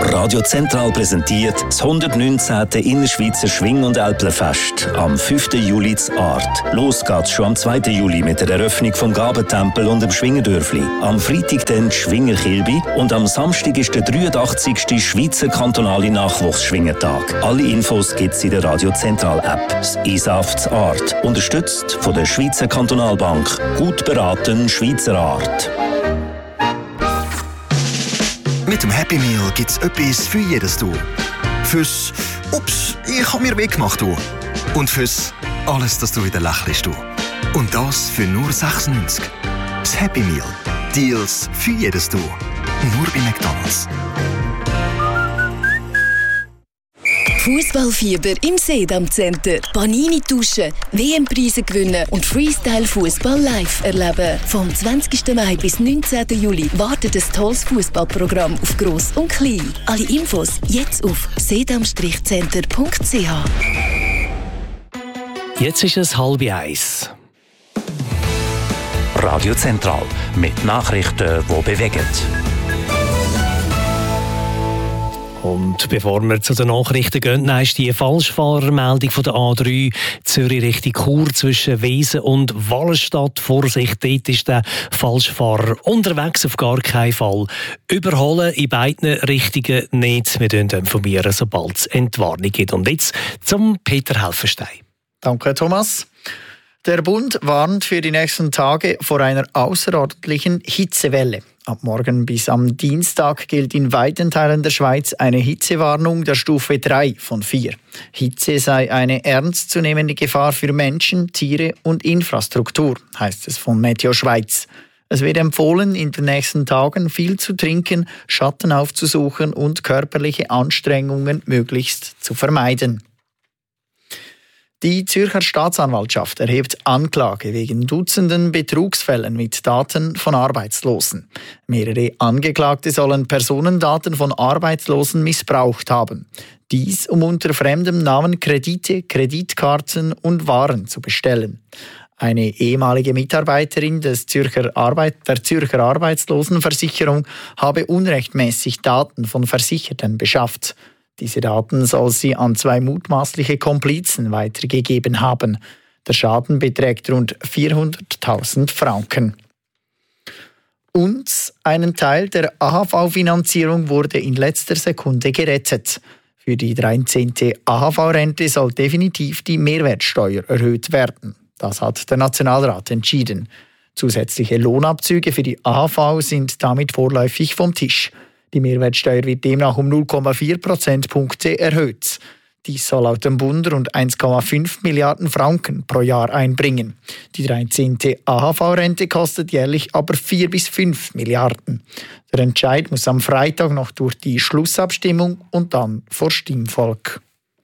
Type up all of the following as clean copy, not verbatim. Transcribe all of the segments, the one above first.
Radio Zentral präsentiert das 119. Innerschweizer Schwing- und Älplerfest am 5. Juli zu Art. Los geht's schon am 2. Juli mit der Eröffnung vom Gabentempel und dem Schwingerdörfli. Am Freitag dann die Schwingerkilbi und am Samstag ist der 83. Schweizer kantonale Nachwuchsschwingertag. Alle Infos gibt's in der Radio Zentral App. Das ISAF zu Art. Unterstützt von der Schweizer Kantonalbank. Gut beraten Schweizer Art. Mit dem Happy Meal gibt es etwas für jedes Du. Fürs «Ups, ich habe mir weggemacht» Du. Und fürs «Alles, dass du wieder lächelst» Du. Und das für nur 96. Das Happy Meal. Deals für jedes Du. Nur bei McDonald's. Fußballfieber im Sedam Center. Panini tauschen, WM-Preise gewinnen und Freestyle-Fußball live erleben. Vom 20. Mai bis 19. Juli wartet ein tolles Fußballprogramm auf Gross und Klein. Alle Infos jetzt auf sedam-center.ch. Jetzt ist es 12:30. Radio Zentral mit Nachrichten, die bewegen. Und bevor wir zu den Nachrichten gehen, ist die Falschfahrermeldung von der A3 Zürich Richtung Chur zwischen Wesen und Wallenstadt. Vorsicht, dort ist der Falschfahrer unterwegs, auf gar keinen Fall überholen, in beiden Richtungen nicht. Wir informieren, sobald es Entwarnung gibt. Und jetzt zum Peter Helfenstein. Danke, Thomas. Der Bund warnt für die nächsten Tage vor einer außerordentlichen Hitzewelle. Ab morgen bis am Dienstag gilt in weiten Teilen der Schweiz eine Hitzewarnung der Stufe 3 von 4. Hitze sei eine ernstzunehmende Gefahr für Menschen, Tiere und Infrastruktur, heißt es von Meteo Schweiz. Es wird empfohlen, in den nächsten Tagen viel zu trinken, Schatten aufzusuchen und körperliche Anstrengungen möglichst zu vermeiden. Die Zürcher Staatsanwaltschaft erhebt Anklage wegen Dutzenden Betrugsfällen mit Daten von Arbeitslosen. Mehrere Angeklagte sollen Personendaten von Arbeitslosen missbraucht haben. Dies, um unter fremdem Namen Kredite, Kreditkarten und Waren zu bestellen. Eine ehemalige Mitarbeiterin der Zürcher Arbeitslosenversicherung habe unrechtmäßig Daten von Versicherten beschafft. Diese Daten soll sie an 2 mutmaßliche Komplizen weitergegeben haben. Der Schaden beträgt rund 400.000 Franken. Und einen Teil der AHV-Finanzierung wurde in letzter Sekunde gerettet. Für die 13. AHV-Rente soll definitiv die Mehrwertsteuer erhöht werden. Das hat der Nationalrat entschieden. Zusätzliche Lohnabzüge für die AHV sind damit vorläufig vom Tisch. Die Mehrwertsteuer wird demnach um 0,4 Prozentpunkte erhöht. Dies soll laut dem Bund rund 1,5 Milliarden Franken pro Jahr einbringen. Die 13. AHV-Rente kostet jährlich aber 4 bis 5 Milliarden. Der Entscheid muss am Freitag noch durch die Schlussabstimmung und dann vor Stimmvolk.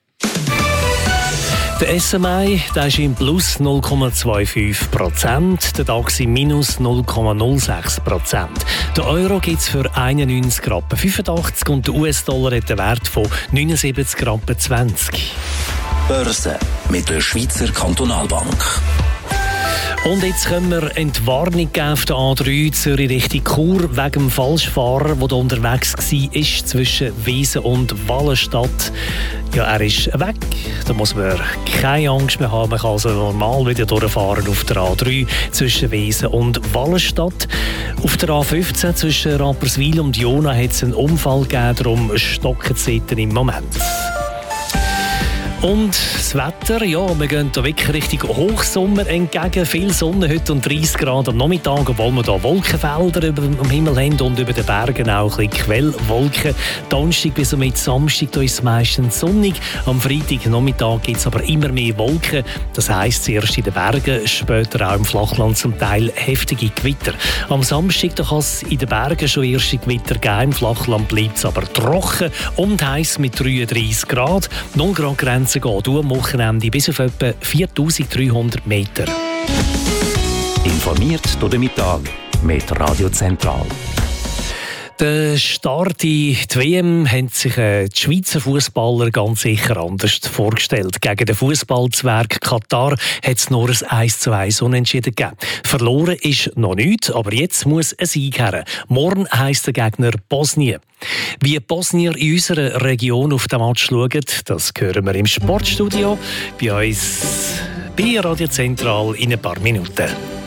Der SMI ist im Plus 0,25%, der DAX im Minus 0,06%. Der Euro gibt es für 91,85 Rappen und der US-Dollar hat einen Wert von 79,20 Rappen. Börse mit der Schweizer Kantonalbank. Und jetzt können wir Entwarnung geben auf der A3 Zürich Richtung Chur wegen dem Falschfahrer, der da unterwegs war zwischen Wesen und Wallenstadt. Ja, er ist weg. Da muss man keine Angst mehr haben. Man kann also normal wieder durchfahren auf der A3 zwischen Wesen und Wallenstadt. Auf der A15 zwischen Rapperswil und Jona hat es einen Unfall gegeben, darum stocken die Seiten im Moment. Und das Wetter, ja, wir gehen hier wirklich Richtung Hochsommer entgegen. Viel Sonne heute und 30 Grad am Nachmittag, obwohl wir hier Wolkenfelder über dem Himmel haben und über den Bergen auch ein bisschen Quellwolken. Donnerstag bis mit Samstag da ist es meistens sonnig. Am Freitagnachmittag gibt es aber immer mehr Wolken. Das heisst, zuerst in den Bergen, später auch im Flachland zum Teil heftige Gewitter. Am Samstag kann es in den Bergen schon erste Gewitter geben. Im Flachland bleibt es aber trocken und heiß mit 33 Grad. 0 Grad Grenze geht am Wochenende bis auf etwa 4300 Meter. Informiert durch den Mittag mit Radio Zentral. Der Start in die WM haben sich die Schweizer Fußballer ganz sicher anders vorgestellt. Gegen den Fußballzwerg Katar hat es nur ein 1:1 Unentschieden gegeben. Verloren ist noch nichts, aber jetzt muss ein Sieg her. Morgen heisst der Gegner Bosnien. Wie Bosnier in unserer Region auf den Match schauen, das hören wir im Sportstudio bei uns bei Radio Zentral in ein paar Minuten.